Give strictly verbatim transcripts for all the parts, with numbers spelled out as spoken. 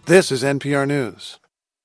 This is N P R News.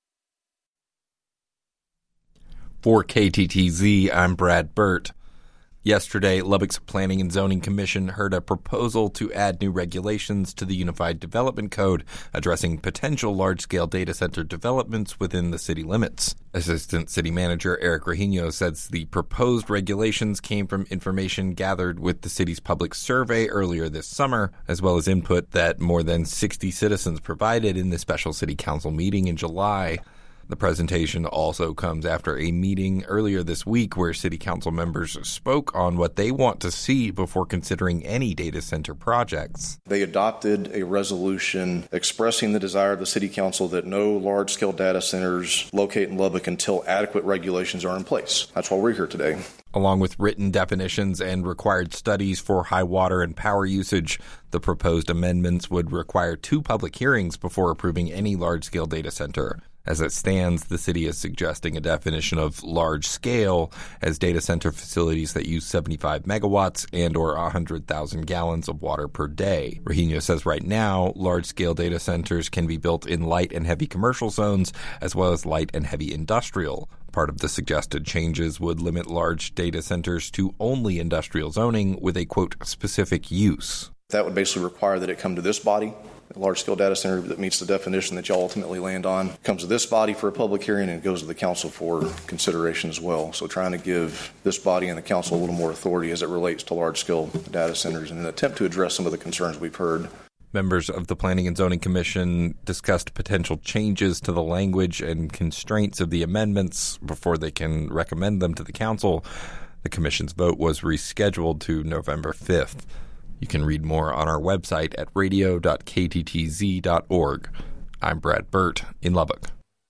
For K T T Z, I'm Brad Burt. Yesterday, Lubbock's Planning and Zoning Commission heard a proposal to add new regulations to the Unified Development Code addressing potential large-scale data center developments within the city limits. Assistant City Manager Eric Regino says the proposed regulations came from information gathered with the city's public survey earlier this summer, as well as input that more than sixty citizens provided in the special city council meeting in July. The presentation also comes after a meeting earlier this week where city council members spoke on what they want to see before considering any data center projects. They adopted a resolution expressing the desire of the city council that no large-scale data centers locate in Lubbock until adequate regulations are in place. That's why we're here today. Along with written definitions and required studies for high water and power usage, the proposed amendments would require two public hearings before approving any large-scale data center. As it stands, the city is suggesting a definition of large scale as data center facilities that use seventy-five megawatts and or one hundred thousand gallons of water per day. Regino says right now, large-scale data centers can be built in light and heavy commercial zones as well as light and heavy industrial. Part of the suggested changes would limit large data centers to only industrial zoning with a, quote, specific use. That would basically require that it come to this body. A large-scale data center that meets the definition that y'all ultimately land on comes to this body for a public hearing and goes to the council for consideration as well. So trying to give this body and the council a little more authority as it relates to large-scale data centers in an attempt to address some of the concerns we've heard. Members of the Planning and Zoning Commission discussed potential changes to the language and constraints of the amendments before they can recommend them to the council. The commission's vote was rescheduled to November fifth. You can read more on our website at radio dot k t t z dot org. I'm Brad Burt in Lubbock.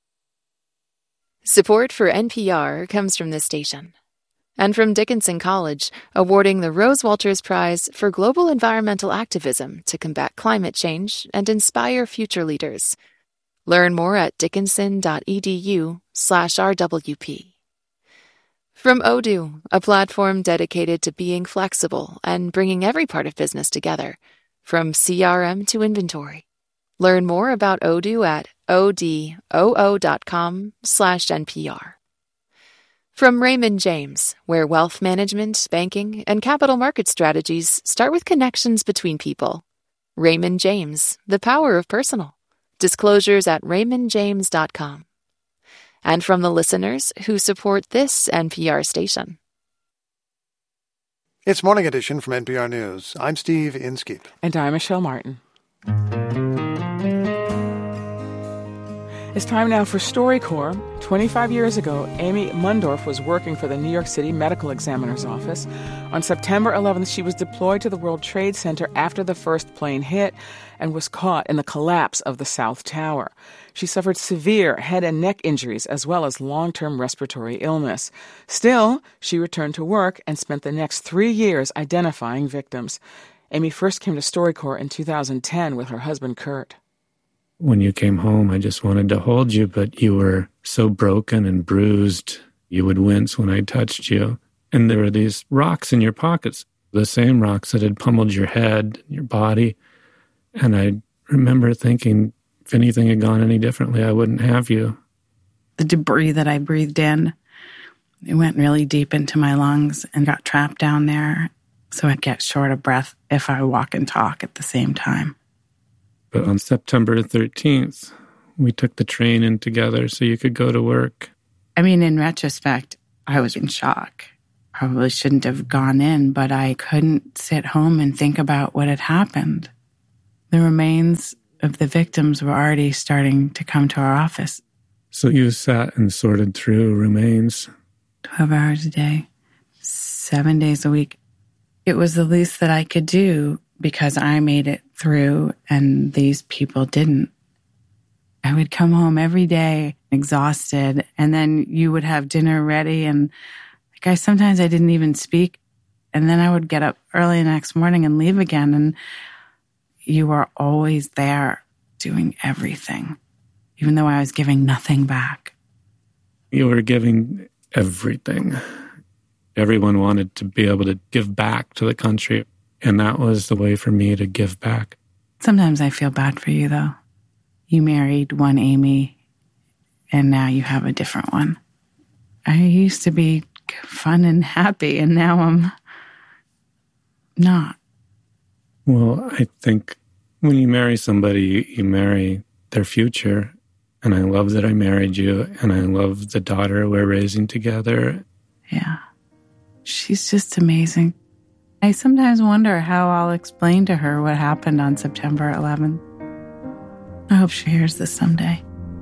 Support for N P R comes from this station and from Dickinson College, awarding the Rose Walters Prize for Global Environmental Activism to combat climate change and inspire future leaders. Learn more at dickinson dot e d u slash r w p. From Odoo, a platform dedicated to being flexible and bringing every part of business together, from C R M to inventory. Learn more about Odoo at odoo dot com slash N P R. From Raymond James, where wealth management, banking, and capital market strategies start with connections between people. Raymond James, the power of personal. Disclosures at raymond james dot com. And from the listeners who support this N P R station. It's Morning Edition from N P R News. I'm Steve Inskeep. And I'm Michelle Martin. It's time now for StoryCorps. twenty-five years ago, Amy Mundorf was working for the New York City Medical Examiner's Office. On September eleventh, she was deployed to the World Trade Center after the first plane hit and was caught in the collapse of the South Tower. She suffered severe head and neck injuries as well as long-term respiratory illness. Still, she returned to work and spent the next three years identifying victims. Amy first came to StoryCorps in two thousand ten with her husband, Kurt. When you came home, I just wanted to hold you, but you were so broken and bruised. You would wince when I touched you. And there were these rocks in your pockets, the same rocks that had pummeled your head, your body. And I remember thinking, if anything had gone any differently, I wouldn't have you. The debris that I breathed in, it went really deep into my lungs and got trapped down there. So I'd get short of breath if I walk and talk at the same time. But on September thirteenth, we took the train in together so you could go to work. I mean, in retrospect, I was in shock. Probably shouldn't have gone in, but I couldn't sit home and think about what had happened. The remains of the victims were already starting to come to our office. So you sat and sorted through remains? twelve hours a day, seven days a week. It was the least that I could do because I made it through and these people didn't. I would come home every day exhausted, and then you would have dinner ready, and like I sometimes I didn't even speak, and then I would get up early the next morning and leave again, and you were always there doing everything, even though I was giving nothing back. You were giving everything. Everyone wanted to be able to give back to the country, and that was the way for me to give back. Sometimes I feel bad for you, though. you married one Amy and now you have a different one. I used to be fun and happy, and now I'm not. Well, I think when you marry somebody, you, you marry their future. And I love that I married you, and I love the daughter we're raising together. Yeah. She's just amazing. I sometimes wonder how I'll explain to her what happened on September eleventh. I hope she hears this someday.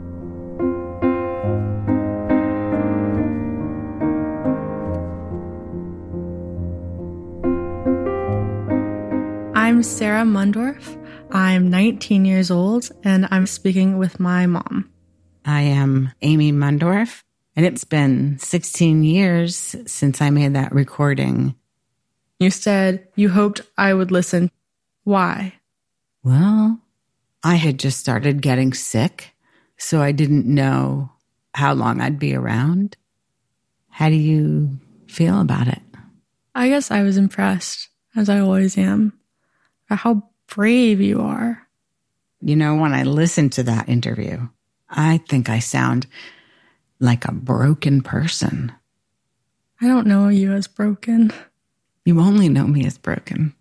I'm Sarah Mundorf. I'm nineteen years old, and I'm speaking with my mom. I am Amy Mundorf, and it's been sixteen years since I made that recording. You said you hoped I would listen. Why? Well, I had just started getting sick, so I didn't know how long I'd be around. How do you feel about it? I guess I was impressed, as I always am, at how brave you are. You know, when I listen to that interview, I think I sound like a broken person. I don't know you as broken. You only know me as broken.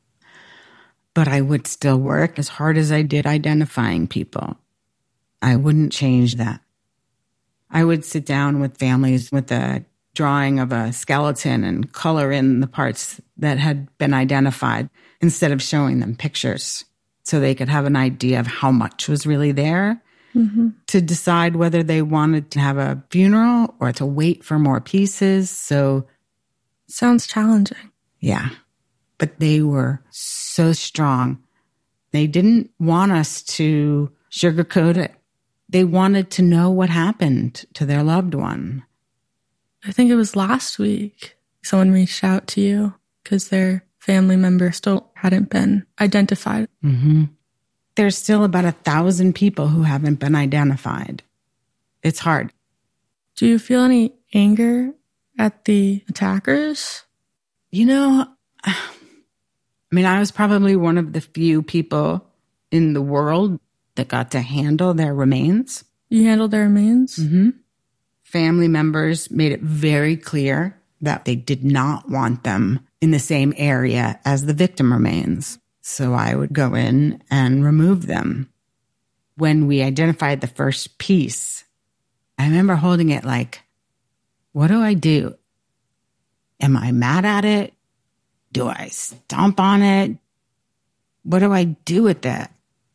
But I would still work as hard as I did identifying people. I wouldn't change that. I would sit down with families with a drawing of a skeleton and color in the parts that had been identified instead of showing them pictures so they could have an idea of how much was really there, mm-hmm. to decide whether they wanted to have a funeral or to wait for more pieces. So, sounds challenging. Yeah. But they were so strong. They didn't want us to sugarcoat it. They wanted to know what happened to their loved one. I think it was last week someone reached out to you because their family member still hadn't been identified. Mm-hmm. There's still about a thousand people who haven't been identified. It's hard. Do you feel any anger at the attackers? You know, I mean, I was probably one of the few people in the world that got to handle their remains. You handled their remains? Mm-hmm. Family members made it very clear that they did not want them in the same area as the victim remains. So I would go in and remove them. When we identified the first piece, I remember holding it like, what do I do? Am I mad at it? Do I stomp on it? What do I do with that?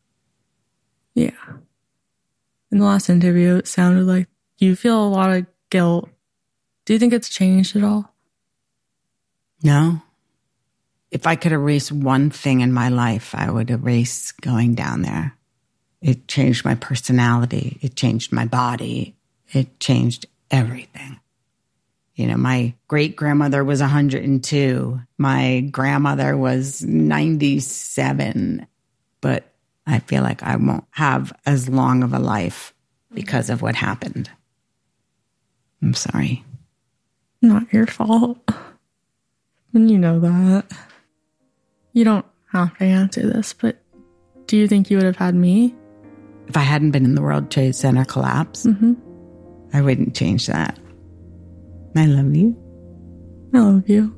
Yeah. In the last interview, it sounded like you feel a lot of guilt. Do you think it's changed at all? No. If I could erase one thing in my life, I would erase going down there. It changed my personality. It changed my body. It changed everything. You know, my great-grandmother was one hundred two. My grandmother was ninety-seven. But I feel like I won't have as long of a life because of what happened. I'm sorry. Not your fault. And you know that. You don't have to answer this, but do you think you would have had me? If I hadn't been in the World Trade Center collapse, mm-hmm. I wouldn't change that. I love you. I love you.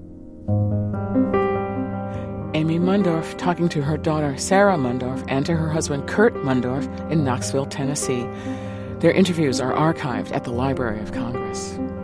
Amy Mundorf talking to her daughter, Sarah Mundorf, and to her husband, Kurt Mundorf, in Knoxville, Tennessee. Their interviews are archived at the Library of Congress.